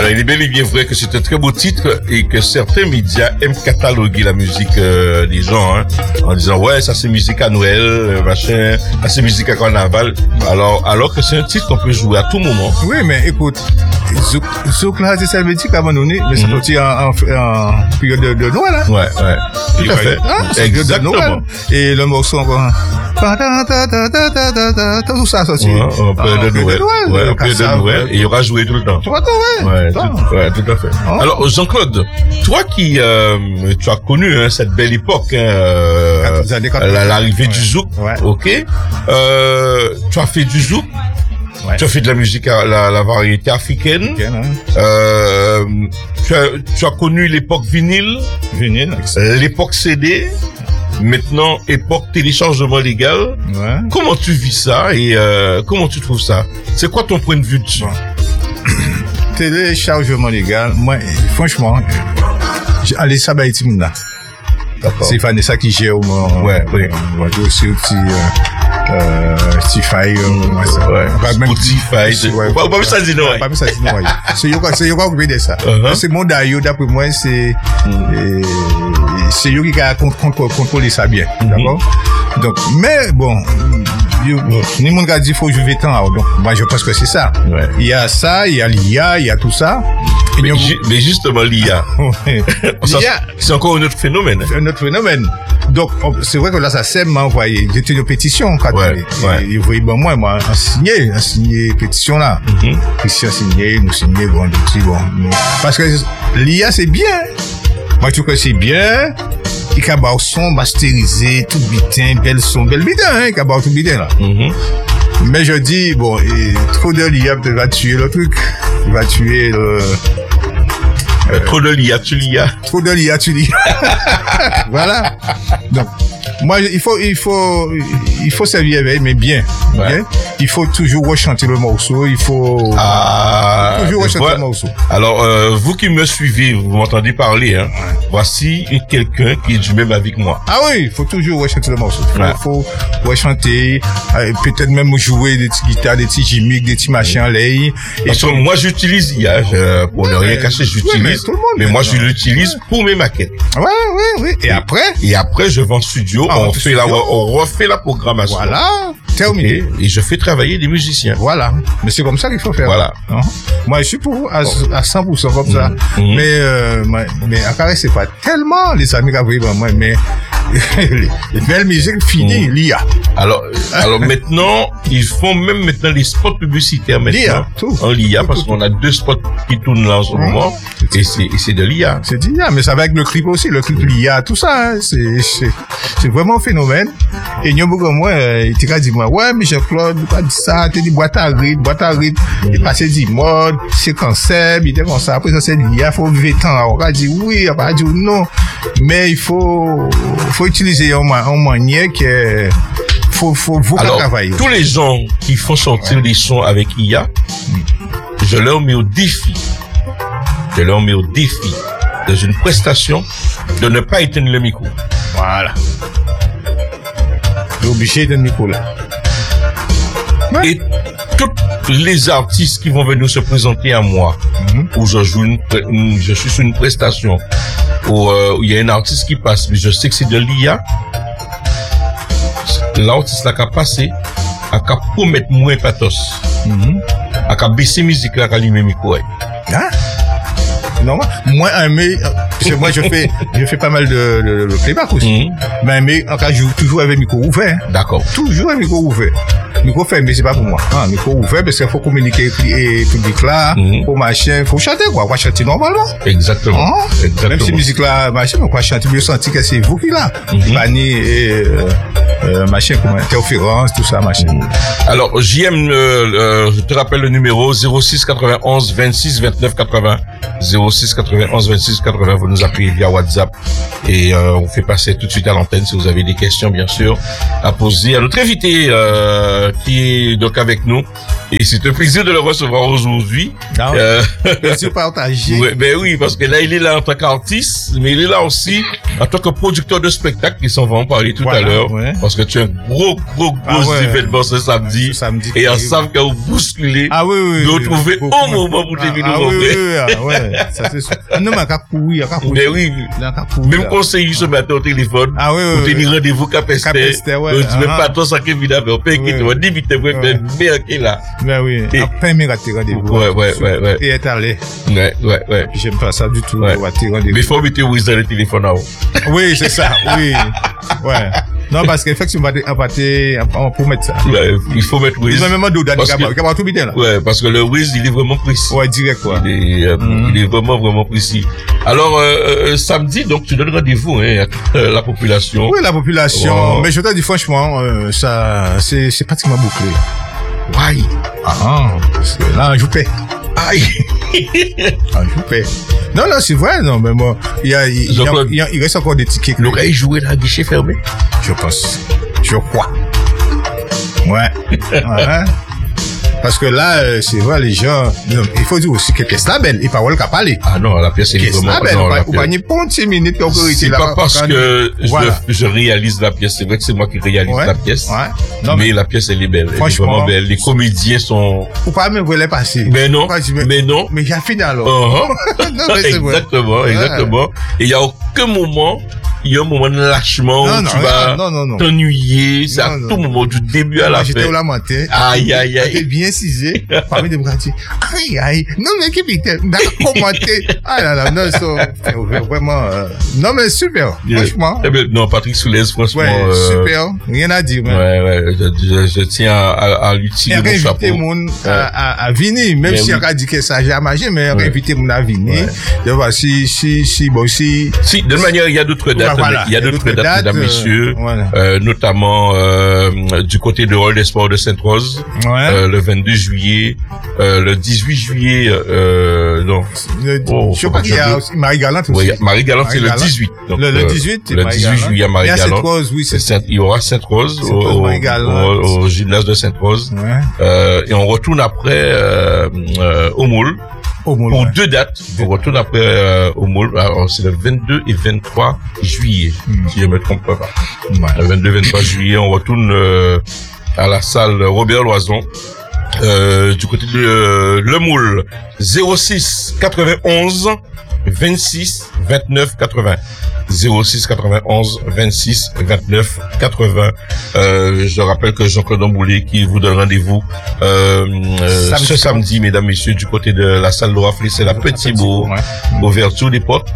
Alors, il est bel et bien vrai que c'est un très beau titre et que certains médias aiment cataloguer la musique des gens, hein, en disant ouais, ça c'est musique à Noël, machin, ça c'est musique à Carnaval. Alors que c'est un titre qu'on peut jouer à tout moment. Oui, mais écoute, Zouk là, c'est ça le métier qu'à un moment donné, mais c'est sorti en période de Noël, hein. Ouais. Tout à fait. Exactement. Et le morceau encore. Tout ça sorti. En période de Noël. Ouais, en période de Noël. Et il y aura joué tout le temps. Tout à fait. Alors, Jean-Claude, toi qui, tu as connu, hein, cette belle époque, hein, l'arrivée du zouk. Ouais. Ok. Tu as fait du zouk. Ouais. Tu as fait de la musique à la variété africaine. Tu as connu l'époque vinyle, l'époque CD, maintenant époque téléchargement légal. Ouais. Comment tu vis ça et comment tu trouves ça? C'est quoi ton point de vue dessus? Téléchargement légal, moi, franchement, allez, ça va être là. D'accord. C'est Vanessa qui gère mon. Ouais. Aussi petit. Spotify, Spotify, pas ça dit non. Pas ça dit non. C'est yo quoi occupé de ça. C'est mon d'ailleurs d'après moi c'est yo qui a contrôler ça bien, d'accord? Donc mais bon, ni monde qui dit faut jouer temps, donc moi je pense que c'est ça. Ouais. Il y a ça, il y a l'IA, il y a tout ça. Mais justement l'IA. C'est encore un autre phénomène. Un autre phénomène. Donc, c'est vrai que là, ça sème m'a envoyé. J'étais une pétition, quand il voyait, moi, un signé pétition là. Pétition signée, nous signé, bon. Parce que l'IA, c'est bien. Moi, je trouve que c'est bien. Il y a un son masterisé, tout bitin, belle son, belle bitin, hein, il y a tout bitin là. Mais je dis, bon, trop de l'IA peut-être va tuer le truc. Il va tuer le... trop de l'IA, tu l'IA. Trop de l'IA, tu l'IA. Voilà. Donc, moi, il faut servir avec, mais bien. Ouais. Bien. Il faut toujours rechanter le morceau. Il faut toujours rechanter le morceau. Alors, vous qui me suivez, vous m'entendez parler, hein. Voici quelqu'un qui est du même avec moi. Ah oui, il faut toujours rechanter le morceau. Il faut rechanter, peut-être même jouer des petites guitares, des petits gimmicks, des petits machins en l'air. Parce que moi, j'utilise IA, pour ne rien cacher, j'utilise. Mais moi, je l'utilise pour mes maquettes. Oui. Et après, je vais en studio, on refait la programmation. Voilà. Terminé. Et je fais travailler des musiciens. Voilà. Mais c'est comme ça qu'il faut faire. Voilà. Moi, je suis pour à 100% comme ça. Mais à c'est pas tellement les amis qui avaient moi, mais les belles musiques finies, l'IA. Alors maintenant, ils font même maintenant les spots publicitaires maintenant. L'IA, tout. En l'IA, parce qu'on a 2 spots qui tournent là en ce moment. Et c'est de l'IA. C'est de l'IA, mais ça va avec le clip aussi, le clip l'IA, tout ça, hein. C'est vraiment un phénomène. Et nous, moi, il t'a dit, moi, ouais, mais Jean-Claude, pas dit ça, t'es dit boîte à rythme, il passait dit mode, c'est concept, il était comme ça, après ça c'est l'IA, faut vivre temps. On a dit oui, on a dit non. Mais il faut utiliser une manière que, faut travailler. Tous les gens qui font sortir des sons avec IA, je leur mets au défi dans une prestation de ne pas éteindre le micro. Voilà. T'es obligé de micro là. Ouais. Et tous les artistes qui vont venir se présenter à moi, où je suis sur une prestation, où il y a un artiste qui passe, mais je sais que c'est de l'IA, l'artiste là qui a passé, a qu'à promettre moins pathos, a qu'à baisser musique là, qu'à allumer micro. Hein? Non, moi, moi, je fais pas mal de playback aussi. Mais, en cas, je joue toujours avec micro ouvert. D'accord. Toujours avec micro ouvert. Micro fermé, c'est pas pour moi. Micro ouvert, parce qu'il faut communiquer et public là, pour machin, faut chanter, quoi. On va chanter normalement. Exactement. Même si musique là, machin, on va chanter, mais senti que c'est vous qui là. Pani machin, comme interférence, tout ça, machin. Alors, JM, je te rappelle le numéro 06 91 26 29 80. 06 91 26 80. Vous nous appelez via WhatsApp et on fait passer tout de suite à l'antenne si vous avez des questions, bien sûr, à poser à notre invité qui est donc avec nous. Et c'est un plaisir de le recevoir aujourd'hui. Merci partagé. Ouais, ben oui, parce que là, il est là en tant qu'artiste, mais il est là aussi en tant que producteur de spectacle, qui s'en va en parler tout à l'heure. Ouais. Parce que tu as un gros événement ce samedi. Et ensemble, qu'on vous bousculé. Ah oui, oui. De retrouver au moment pour t'aider nous. Ouais, ça c'est sûr. Non, mais mais oui. Même conseiller ce matin au téléphone. Ah oui, oui. Pour tenir rendez-vous Capester. Ouais. On dit même pas toi, ça qui vient d'abord. On peut quitter. On dit vite, mais qui est là. Ben oui. Après, mais raté rendez-vous. Ouais. Et est allé. Ouais. J'aime pas ça du tout. Mais il faut mettre Wiz dans le téléphone là. Oui, c'est ça. Oui. Ouais. Non, parce qu'effectivement, on peut mettre ça. Ouais, il faut mettre Wiz. Même d'Oda, il va tout bien là. Ouais, parce que le Wiz, il est vraiment précis. Ouais, direct quoi. Il est vraiment précis. Alors, samedi, donc, tu donnes rendez-vous, à toute la population. Oui, la population. Mais je te dis franchement, ça, c'est pratiquement bouclé. Ouais. Parce que là, je paie. Aïe. Je paie. Non, c'est vrai, non, mais moi, il reste encore des tickets. Le gars, il jouait là, guichet fermé? Je pense. Je crois. Ouais. Parce que là, c'est vrai, les gens, il faut dire aussi que la pièce là belle, et pas où elle a parlé. Ah non, la pièce est vraiment belle. Ou pas ni pour 10 minutes, c'est pas parce que je réalise la pièce, c'est vrai que c'est moi qui réalise la pièce. Ouais. Mais la pièce, elle est belle. Elle est vraiment belle. Les comédiens sont... Ou pas même vous les passer. Mais non. Mais j'ai fini alors. Exactement. Et il y a aucun moment, il y a un moment de lâchement où tu vas t'ennuyer. C'est à tout moment, du début à la fin. J'étais au lamenté. Aïe. Bien cisé. Parmi des bras, aïe. Non, mais qui pique, commenté. Ah là, non, vraiment, non, mais super. Franchement. Non, Patrick Soulez, franchement. Ouais, super. Rien à dire, ouais. Je tiens à l'utiliser mon chapeau. Inviter mon à venir, même si on a dit que ça j'ai à manger, mais inviter mon à venir. De voir si, de manière, il y a d'autres dates. Il y a d'autres dates, mesdames, messieurs. Notamment, du côté de Hall des Sports de Sainte-Rose. Le 22 juillet, le 18 juillet, non. Je sais pas qu'il y a aussi Marie-Galante aussi. Oui, Marie-Galante, c'est le 18. Donc, le 18, le 18 juillet à Marie-Galante. Il y a Sainte-Rose, oui, il y aura Sainte-Rose au gymnase de Sainte-Rose. Et on retourne après, au Moule. Pour 2 dates. On retourne après, au Moule. Alors, c'est le 22 et 23 juillet. Si je me trompe pas. Le 22 et 23 juillet, on retourne, à la salle Robert Loison, du côté de Le Moule, 06 91 26 29 80. 06 91 26 29 80. Je rappelle que Jean-Claude Amboulé qui vous donne rendez-vous ce samedi, mesdames, messieurs, du côté de la salle Laura Flessel à Petit-Bourg, ouverture des portes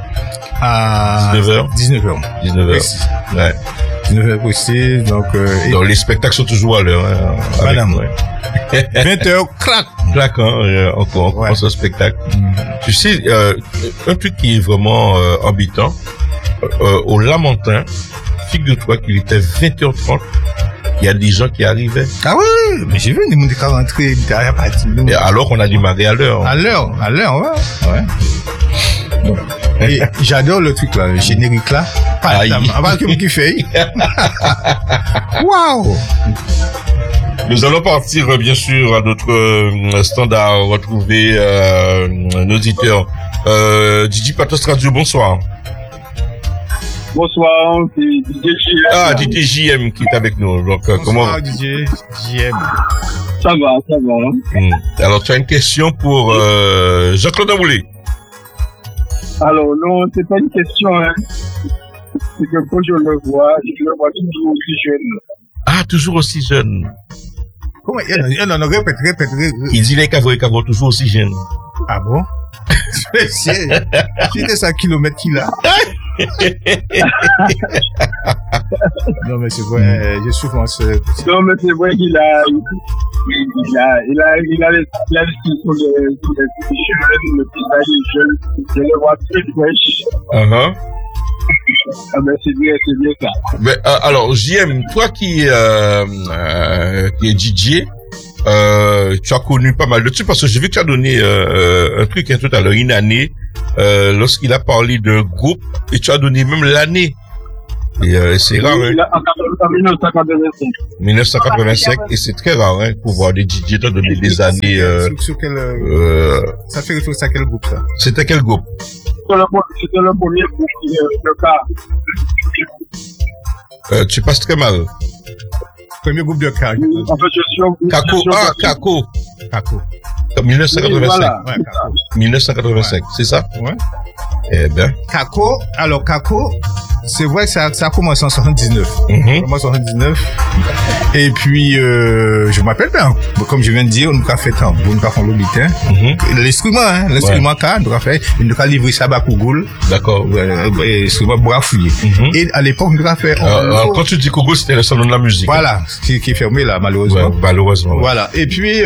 à 19h. 19h. Ouais. 19h précis, donc les spectacles sont toujours à l'heure. Madame. 20h, clac, encore ce spectacle. Tu sais, un truc qui est vraiment habitant, au Lamentin, figure-toi qu'il était 20h30, il y a des gens qui arrivaient. Ah oui, mais j'ai vu des gens qui rentraient derrière partie. Et alors qu'on a démarré à l'heure. À l'heure, ouais. Bon. Et j'adore le truc là, le générique là. Avant que me fait. Waouh! Nous allons partir, bien sûr, à notre standard, retrouver un auditeur. Didi Patos Radio, bonsoir. Bonsoir, c'est DJ JM. Ah, DJ JM qui est avec nous. Donc, bonsoir, DJ JM. Ça va. Alors, tu as une question pour Jean-Claude Amboulé. Alors, non, c'est pas une question, hein. C'est que quand je le vois toujours aussi jeune. Ah, toujours aussi jeune. Comment répète. Il dit les cavots toujours aussi jeunes. Ah bon? C'était 100 kilomètres qu'il a. Non, mais c'est vrai, j'ai souvent Non, mais c'est vrai qu'il a l'expression de jeunes, le visage est jeune, je le vois très fraîche. Ah ben c'est bien ça. Mais, alors, JM, toi qui est DJ, tu as connu pas mal de trucs parce que j'ai vu que tu as donné un truc tout à l'heure, une année, lorsqu'il a parlé d'un groupe et tu as donné même l'année. Et c'est rare, hein. En 1985. 1985, et c'est très rare, hein, pour voir des DJ t'as donné des années. Ça fait référence à quel groupe ça? C'était quel groupe? C'était le premier groupe de cas. Tu passes très mal. Premier groupe de cas. En fait, je suis au groupe. Kako. 1985. Oui, voilà. Ouais, Kako. 1985, c'est ça? Ouais. Eh ben. Kako, c'est vrai que ça a commencé en 79. Commencé en 79. Et puis, je m'appelle bien. Comme je viens de dire, on nous a fait tambour, on nous a fait l'auditeur. L'instrument K, nous a fait, il nous a livré ça à Kougoul. D'accord. L'instrument bois fouillé. Et à l'époque, nous a fait. Quand tu dis Kougoul, c'était le salon de la musique. Voilà, qui est fermé là, malheureusement. Ouais, malheureusement. Ouais. Voilà. Et puis,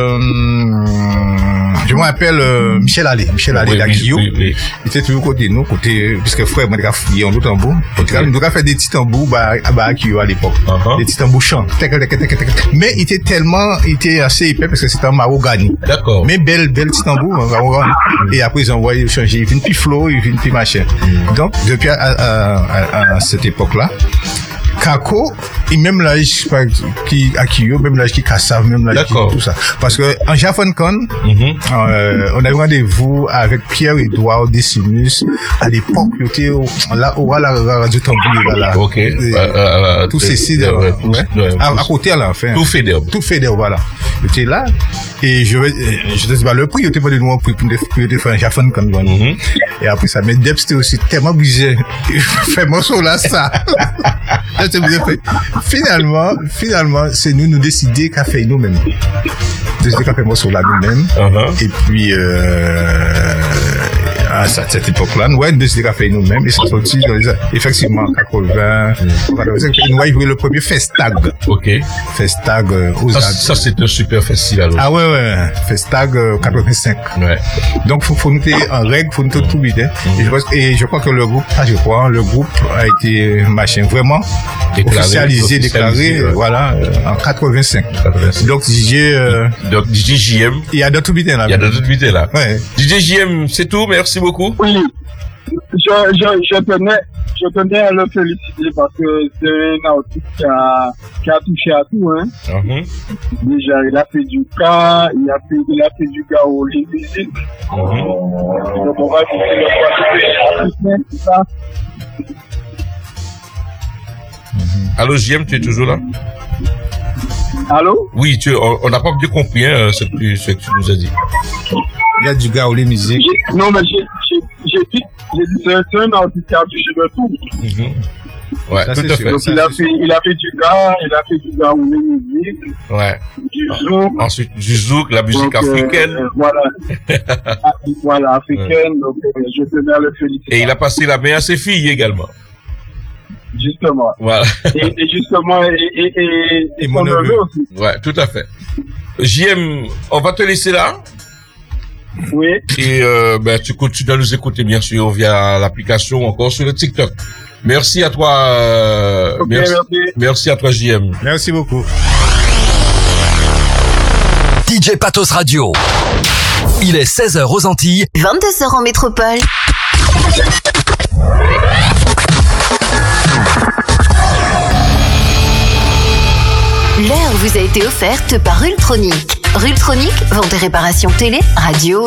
je m'appelle Michel Allé d'Akio. Oui. Il était toujours côté nous, puisque frère m'a fouillé en d'autres tambours. Nous avons fait des petits tambours à Akio à l'époque. Des petits tambours chants. Mais il était assez épais parce que c'était un mahogany. D'accord. Mais bel petit tambour. Et après, ils ont envoyé changer. Il vient plus flow, il vient plus machin. Donc, depuis à cette époque-là, Kako, et même l'âge qui Akio, même l'âge qui Kassav, même l'âge qui tout ça. Parce que en JafonCon, on a eu rendez-vous avec Pierre-Édouard Decimus. À l'époque, il était là, la radio tambour, là. Ok. Tout ceci, à côté, là, enfin. Tout fédère, voilà. Il était là. Et je te dis pas le prix, il était pas de nous prix pour faire un JafonCon. Et après ça, mais Deb, c'était aussi tellement obligé. Fait morceau là, ça. Finalement, c'est nous décider qu'à faire nous-mêmes. Décider qu'à faire morceau là nous-mêmes. Et puis, à cette époque-là, nous avons décidé qu'à faire nous-mêmes. Et c'est sorti, effectivement, en 80. Nous avons joué le premier Festag. Ok. Festag aux ça, c'est un super festival aussi. Ah ouais. Festag 85. Ouais. Donc, faut nous en règle, faut nous tout vider. Et je crois que le groupe a été vraiment déclaré, voilà, en 85. Donc, DJ JM. Il y a d'autres bidets là. Ouais. DJ JM, c'est tout, merci beaucoup. Oui. Je tenais à le féliciter parce que c'est un artiste qui a touché à tout, hein. Déjà, il a fait du cas, il a fait du gaoulé musique. Donc, on va écouter le c'est ça. Allô, JM, tu es toujours là? Allô? Oui, on n'a pas bien compris, ce que tu nous as dit. Il y a du gaoulé musique. Non, mais j'ai dit, c'est un artiste qui a touché de tout. Ouais, ça, tout à fait. Donc, il a fait du gaoulé musique. Ouais. Du zouk. Ensuite, du zouk, la musique africaine. Voilà, africaine. Donc, je tenais à le féliciter. Et il a passé la main à ses filles également. Justement. Voilà. Et justement, et mon neveu aussi. Ouais, tout à fait. JM, on va te laisser là. Oui. Et tu continues à nous écouter, bien sûr, via l'application ou encore sur le TikTok. Merci à toi. Merci à toi, JM. Merci beaucoup. DJ Patos Radio. Il est 16h aux Antilles, 22h en métropole. L'heure vous a été offerte par Ultronic. Ultronic, vente et réparation télé, radio